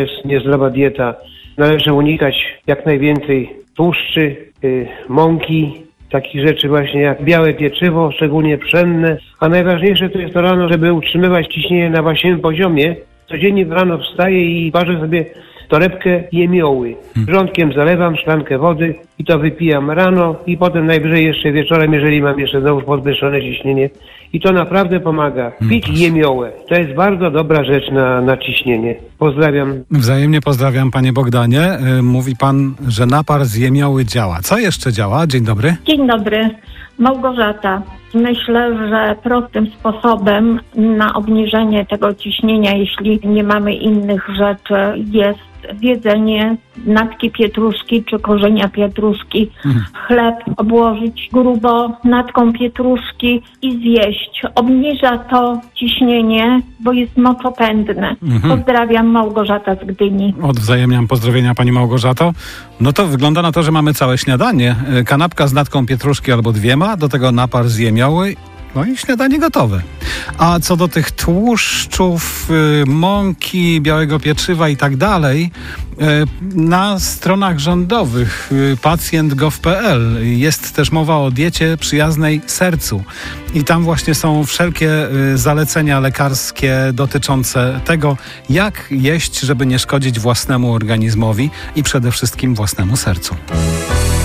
jest niezdrowa dieta. Należy unikać jak najwięcej tłuszczy, mąki, takich rzeczy właśnie jak białe pieczywo, szczególnie pszenne. A najważniejsze to jest to rano, żeby utrzymywać ciśnienie na właściwym poziomie. Codziennie rano wstaję i ważę sobie torebkę jemioły. Wrzątkiem zalewam szklankę wody i to wypijam rano i potem najwyżej jeszcze wieczorem, jeżeli mam jeszcze znowu podwyższone ciśnienie. I to naprawdę pomaga. Pić jemiołę. To jest bardzo dobra rzecz na ciśnienie. Pozdrawiam. Wzajemnie pozdrawiam, panie Bogdanie. Mówi pan, że napar z jemioły działa. Co jeszcze działa? Dzień dobry. Dzień dobry. Małgorzata. Myślę, że prostym sposobem na obniżenie tego ciśnienia, jeśli nie mamy innych rzeczy, jest zjedzenie natki pietruszki czy korzenia pietruszki. Chleb obłożyć grubo natką pietruszki i zjeść. Obniża to ciśnienie, bo jest moczopędne. Pozdrawiam, Małgorzata z Gdyni. Odwzajemniam pozdrowienia, pani Małgorzato. No to wygląda na to, że mamy całe śniadanie. Kanapka z natką pietruszki albo dwiema, do tego napar z jemioły. No i śniadanie gotowe. A co do tych tłuszczów, mąki, białego pieczywa i tak dalej, na stronach rządowych pacjent.gov.pl jest też mowa o diecie przyjaznej sercu. I tam właśnie są wszelkie zalecenia lekarskie dotyczące tego, jak jeść, żeby nie szkodzić własnemu organizmowi i przede wszystkim własnemu sercu.